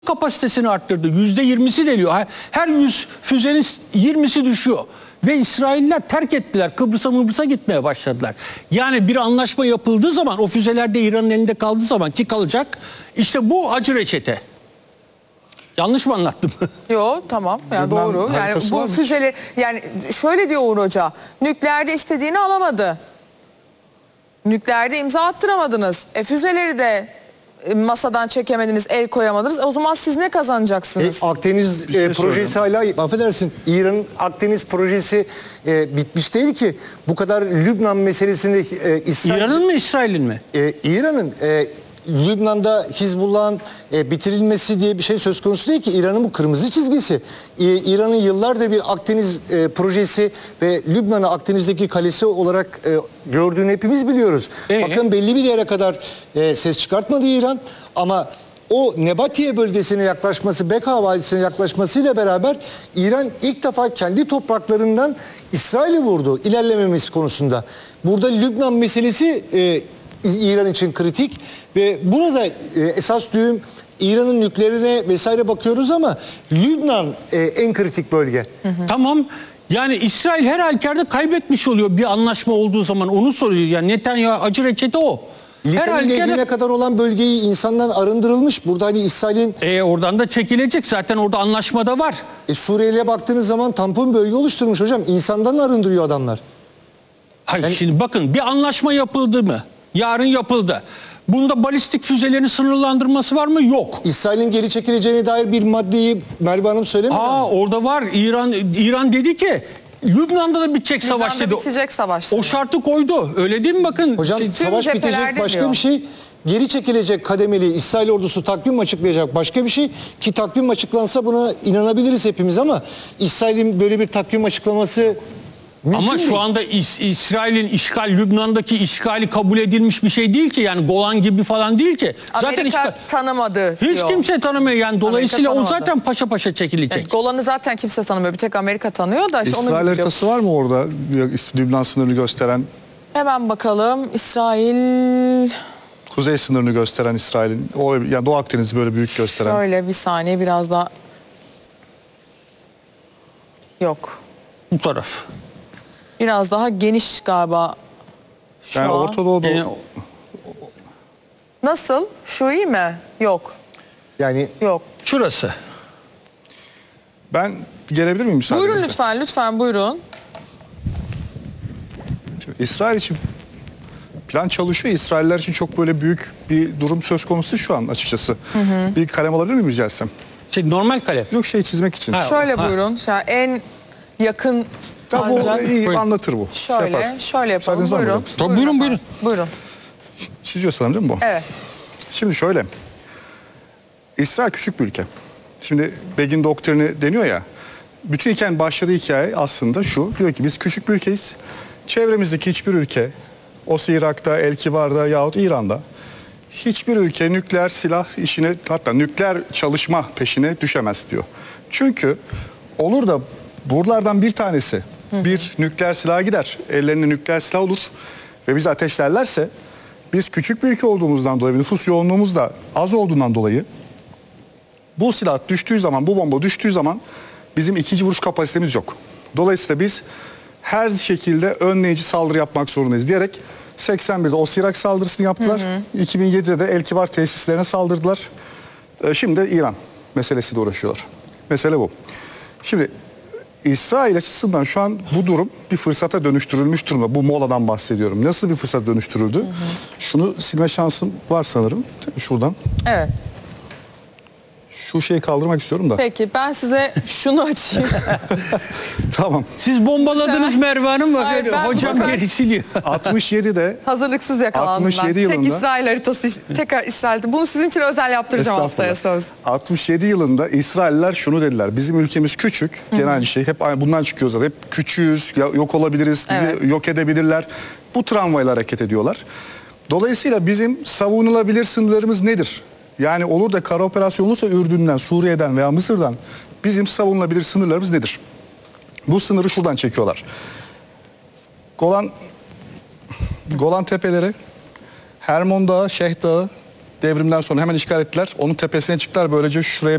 kapasitesini arttırdı. %20'si deliyor. Her 100 füzenin 20'si düşüyor. Ve İsrailler terk ettiler. Kıbrıs'a gitmeye başladılar. Yani bir anlaşma yapıldığı zaman, o füzeler de İran'ın elinde kaldığı zaman, ki kalacak, işte bu acı reçete. Yanlış mı anlattım? Yok, tamam. Yani doğru. Yani bu füzeleri, yani şöyle diyor Uğur Hoca. Nükleerde istediğini alamadı. Nükleerde imza attıramadınız. Füzeleri de masadan çekemediniz, el koyamadınız. O zaman siz ne kazanacaksınız? Akdeniz projesi hala, affedersin, İran'ın Akdeniz projesi bitmiş değil ki. Bu kadar Lübnan meselesinde İran'ın mı, İsrail'in mi? İran'ın Lübnan'da Hizbullah'ın bitirilmesi diye bir şey söz konusu değil ki. İran'ın bu kırmızı çizgisi. İran'ın yıllardır bir Akdeniz projesi ve Lübnan'ı Akdeniz'deki kalesi olarak gördüğünü hepimiz biliyoruz. Bakın belli bir yere kadar ses çıkartmadı İran, ama o Nebatiye bölgesine yaklaşması, Beka Vadisi'ne yaklaşmasıyla beraber İran ilk defa kendi topraklarından İsrail'i vurdu ilerlememesi konusunda. Burada Lübnan meselesi İran için kritik ve buna da esas düğüm İran'ın nükleerine vesaire bakıyoruz, ama Lübnan en kritik bölge. Tamam. Yani İsrail her halükarda kaybetmiş oluyor bir anlaşma olduğu zaman, onu soruyor. Yani Netanyahu acı reçete o. Litvanya Nehri'ne kadar olan bölgeyi insandan arındırılmış. Burada hani İsrail'in... Oradan da çekilecek. Zaten orada anlaşmada var. Suriye'ye baktığınız zaman tampon bölge oluşturmuş hocam. İnsandan arındırıyor adamlar. Hayır, şimdi bakın, bir anlaşma yapıldı mı? Yarın yapıldı. Bunda balistik füzelerin sınırlandırması var mı? Yok. İsrail'in geri çekileceğine dair bir maddeyi Merve Hanım söylemedi mi? Orada var. İran dedi ki Lübnan'da da bitecek savaş dedi. Bitecek savaş. O şartı koydu. Öyle değil mi? Bakın. Hocam savaş bitecek başka bir şey. Geri çekilecek kademeli İsrail ordusu takvim açıklayacak başka bir şey. Ki takvim açıklansa buna inanabiliriz hepimiz, ama İsrail'in böyle bir takvim açıklaması mümkün ama değil. şu anda İsrail'in Lübnan'daki işgali kabul edilmiş bir şey değil ki. Yani Golan gibi falan değil ki. Amerika tanımadı diyor. Hiç kimse tanımıyor yani. Dolayısıyla o zaten paşa paşa çekilecek. Yani Golan'ı zaten kimse tanımıyor. Bir tek Amerika tanıyor da. İsrail haritası var mı orada? Lübnan sınırını gösteren. Hemen bakalım. İsrail... Kuzey sınırını gösteren İsrail'in. Yani Doğu Akdeniz'i böyle büyük gösteren. Şöyle bir saniye, biraz daha... Yok. Bu taraf. Biraz daha geniş galiba şu yani an. Orta Doğu'da... Nasıl? Şu iyi mi? Yok. Yani yok. Şurası. Ben gelebilir miyim müsaadenizle? Buyurun lütfen buyurun. İsrail için plan çalışıyor. İsrailler için çok böyle büyük bir durum söz konusu şu an açıkçası. Bir kalem alabilir miyim rica etsem? Normal kalem. Yok, çizmek için. Şöyle buyurun. Yani en yakın ancak... iyi anlatır bu. Şöyle yapalım. Buyurun. Çiziyor sanırım değil mi bu? Evet. Şimdi şöyle. İsrail küçük bir ülke. Şimdi Begin doktrini deniyor ya. Bütün hikayenin başladığı hikaye aslında şu. Diyor ki biz küçük bir ülkeyiz. Çevremizdeki hiçbir ülke, o Irak'ta, El Kibar'da yahut İran'da hiçbir ülke nükleer silah işine, hatta nükleer çalışma peşine düşemez diyor. Çünkü olur da buralardan bir tanesi bir nükleer silaha gider. Ellerine nükleer silah olur ve bizi ateşlerlerse, biz küçük bir ülke olduğumuzdan dolayı, nüfus yoğunluğumuz da az olduğundan dolayı bu silah düştüğü zaman, bu bomba düştüğü zaman bizim ikinci vuruş kapasitemiz yok. Dolayısıyla biz her şekilde önleyici saldırı yapmak zorundayız diyerek 81'de o Irak saldırısını yaptılar. 2007'de de El Kibar tesislerine saldırdılar. Şimdi İran meselesiyle uğraşıyorlar. Mesele bu. Şimdi İsrail açısından şu an bu durum bir fırsata dönüştürülmüş durumda. Bu moladan bahsediyorum. Nasıl bir fırsat dönüştürüldü? Şunu silme şansım var sanırım. Şuradan. Evet. Şu şeyi kaldırmak istiyorum da. Peki ben size şunu açayım. Tamam. Siz bombaladınız Merve Hanım. Hocam geri siliyor. 67'de hazırlıksız yakalandım 67 ben. yılında, tek İsrail haritası, tek İsrail. Bunu sizin için özel yaptıracağım haftaya söz. 67 yılında İsrailler şunu dediler. Bizim ülkemiz küçük. Genel şey hep bundan çıkıyor zaten. Hep küçüğüz, yok olabiliriz, bizi yok edebilirler. Bu tramvayla hareket ediyorlar. Dolayısıyla bizim savunulabilir sınırlarımız nedir? Yani olur da kara operasyonu olursa Ürdün'den, Suriye'den veya Mısır'dan bizim savunulabilir sınırlarımız nedir? Bu sınırı şuradan çekiyorlar. Golan Tepeleri, Hermon Dağı, Şeyh Dağı, devrimden sonra hemen işgal ettiler. Onun tepesine çıktılar. Böylece şuraya